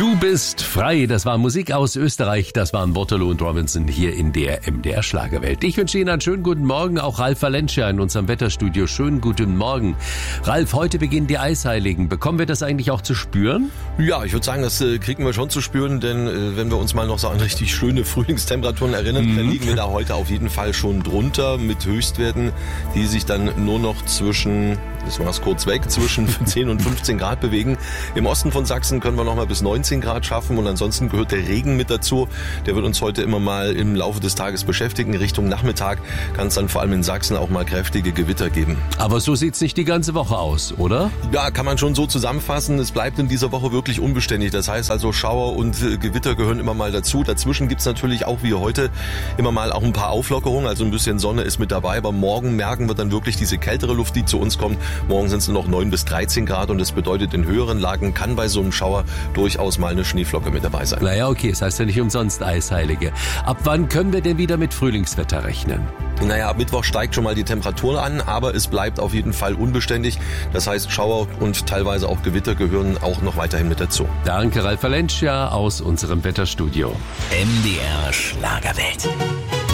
Du bist frei. Das war Musik aus Österreich. Das waren Waterloo und Robinson hier in der MDR Schlagerwelt. Ich wünsche Ihnen einen schönen guten Morgen. Auch Ralf Valencia in unserem Wetterstudio. Schönen guten Morgen. Ralf, heute beginnen die Eisheiligen. Bekommen wir das eigentlich auch zu spüren? Ja, ich würde sagen, das kriegen wir schon zu spüren, denn wenn wir uns mal noch so an richtig schöne Frühlingstemperaturen erinnern, dann liegen wir da heute auf jeden Fall schon drunter mit Höchstwerten, die sich dann nur noch zwischen 10 und 15 Grad bewegen. Im Osten von Sachsen können wir noch mal bis 19 Grad schaffen und ansonsten gehört der Regen mit dazu. Der wird uns heute immer mal im Laufe des Tages beschäftigen. Richtung Nachmittag kann es dann vor allem in Sachsen auch mal kräftige Gewitter geben. Aber so sieht's nicht die ganze Woche aus, oder? Ja, kann man schon so zusammenfassen. Es bleibt in dieser Woche wirklich unbeständig. Das heißt also, Schauer und Gewitter gehören immer mal dazu. Dazwischen gibt's natürlich auch wie heute immer mal auch ein paar Auflockerungen. Also ein bisschen Sonne ist mit dabei. Aber morgen merken wir dann wirklich diese kältere Luft, die zu uns kommt. Morgen sind es nur noch 9 bis 13 Grad und das bedeutet, in höheren Lagen kann bei so einem Schauer durchaus mal eine Schneeflocke mit dabei sein. Naja, okay, es heißt ja nicht umsonst Eisheilige. Ab wann können wir denn wieder mit Frühlingswetter rechnen? Naja, ab Mittwoch steigt schon mal die Temperatur an, aber es bleibt auf jeden Fall unbeständig. Das heißt, Schauer und teilweise auch Gewitter gehören auch noch weiterhin mit dazu. Danke, Ralf Valencia aus unserem Wetterstudio. MDR Schlagerwelt.